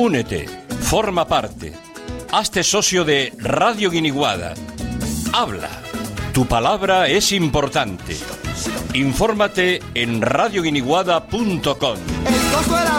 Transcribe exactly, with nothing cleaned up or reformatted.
Únete, forma parte, hazte socio de Radio Guiniguada. Habla, tu palabra es importante. Infórmate en radio guiniguada punto com. El coco de la